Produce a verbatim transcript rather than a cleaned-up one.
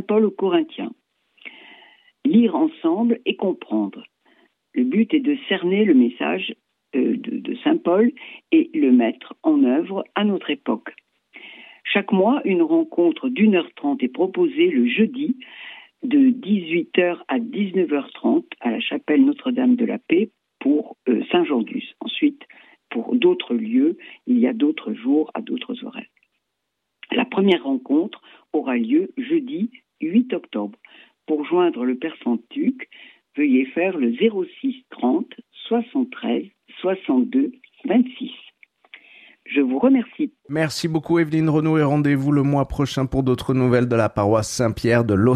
Paul aux Corinthiens. Lire ensemble et comprendre. Le but est de cerner le message de, de, de Saint Paul et le mettre en œuvre à notre époque. Chaque mois, une rencontre d'une heure trente est proposée le jeudi de dix-huit heures à dix-neuf heures trente à la chapelle Notre-Dame de la Paix pour euh, Saint-Jordius. Ensuite, pour d'autres lieux, il y a d'autres jours à d'autres horaires. La première rencontre aura lieu jeudi huit octobre. Pour joindre le Père Santuc, veuillez faire le zéro six trente soixante-treize soixante-deux vingt-six. Je vous remercie. Merci beaucoup Evelyne Renaud et rendez-vous le mois prochain pour d'autres nouvelles de la paroisse Saint-Pierre de Lausanne.